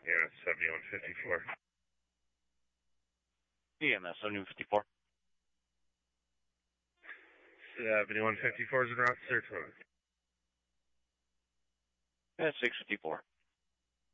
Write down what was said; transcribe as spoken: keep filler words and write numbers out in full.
Yeah, seventy-one fifty-four. E M S seventy-one fifty-four. seventy-one fifty-four is in route to Sertona. Yeah, six fifty-four.